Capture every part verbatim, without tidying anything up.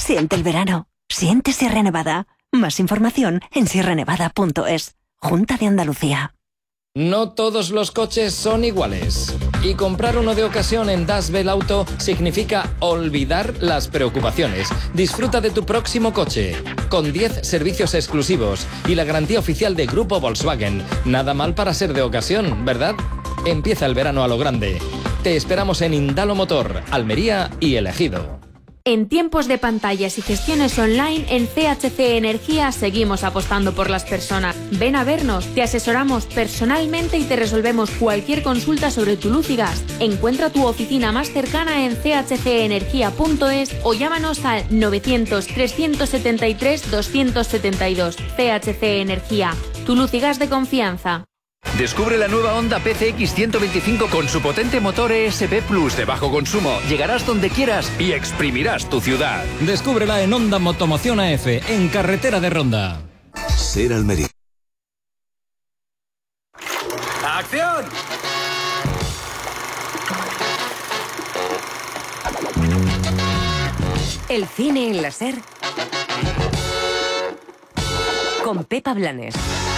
Siente el verano. Siente Sierra Nevada. Más información en sierra nevada punto es. Junta de Andalucía. No todos los coches son iguales. Y comprar uno de ocasión en Das Bell Auto significa olvidar las preocupaciones. Disfruta de tu próximo coche, con diez servicios exclusivos y la garantía oficial de Grupo Volkswagen. Nada mal para ser de ocasión, ¿verdad? Empieza el verano a lo grande. Te esperamos en Indalo Motor, Almería y El Ejido. En tiempos de pantallas y gestiones online, en C H C Energía seguimos apostando por las personas. Ven a vernos, te asesoramos personalmente y te resolvemos cualquier consulta sobre tu luz y gas. Encuentra tu oficina más cercana en c h c energía punto es o llámanos al novecientos, trescientos setenta y tres, doscientos setenta y dos. C H C Energía, tu luz y gas de confianza. Descubre la nueva Honda P C X ciento veinticinco con su potente motor E S P Plus de bajo consumo. Llegarás donde quieras y exprimirás tu ciudad. Descúbrela en Honda Motomoción A F, en carretera de Ronda. Ser Almería. ¡Acción! El cine en la SER. Con Pepa Blanes.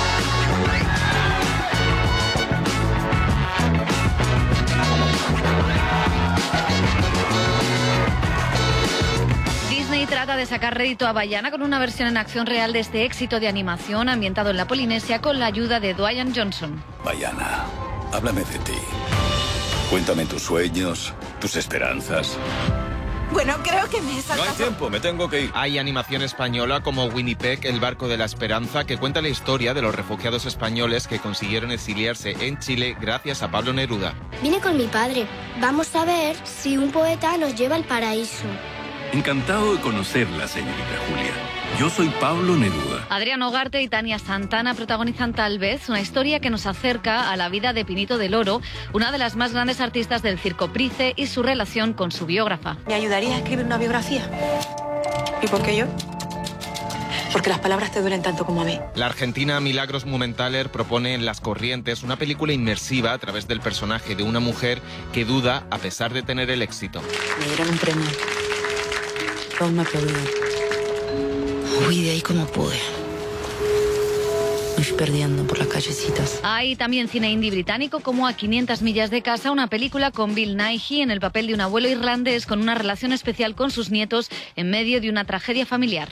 Disney trata de sacar rédito a Vaiana con una versión en acción real de este éxito de animación ambientado en la Polinesia con la ayuda de Dwayne Johnson. Vaiana, háblame de ti. Cuéntame tus sueños, tus esperanzas. Bueno, creo que me he saltado. No hay tiempo, me tengo que ir. Hay animación española como Winnipeg, el barco de la esperanza, que cuenta la historia de los refugiados españoles que consiguieron exiliarse en Chile gracias a Pablo Neruda. Vine con mi padre. Vamos a ver si un poeta nos lleva al paraíso. Encantado de conocerla, señorita Julia. Yo soy Pablo Neruda. Adrián Ugarte y Tania Santana protagonizan Tal vez, una historia que nos acerca a la vida de Pinito del Oro, una de las más grandes artistas del circo Price, y su relación con su biógrafa. ¿Me ayudaría a escribir una biografía? ¿Y por qué yo? Porque las palabras te duelen tanto como a mí. La argentina Milagros Mumenthaler propone en Las Corrientes una película inmersiva a través del personaje de una mujer que duda a pesar de tener el éxito. Me dieron un premio. Todos me aplaudieron. Huí de ahí como pude. Me fui perdiendo por las callecitas. Hay también cine indie británico como A quinientas millas de casa, una película con Bill Nighy en el papel de un abuelo irlandés con una relación especial con sus nietos en medio de una tragedia familiar.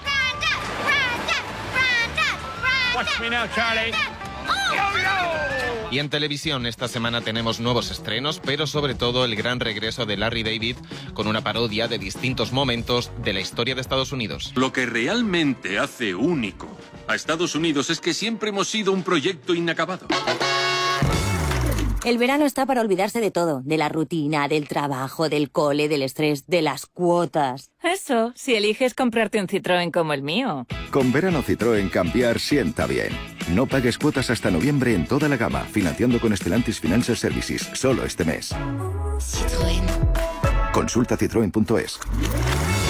Watch me now, Charlie. Y en televisión esta semana tenemos nuevos estrenos, pero sobre todo el gran regreso de Larry David con una parodia de distintos momentos de la historia de Estados Unidos. Lo que realmente hace único a Estados Unidos es que siempre hemos sido un proyecto inacabado. El verano está para olvidarse de todo, de la rutina, del trabajo, del cole, del estrés, de las cuotas. Eso, si eliges comprarte un Citroën como el mío. Con verano Citroën cambiar sienta bien. No pagues cuotas hasta noviembre en toda la gama, financiando con Stellantis Financial Services, solo este mes. Citroën. Consulta citroen punto es.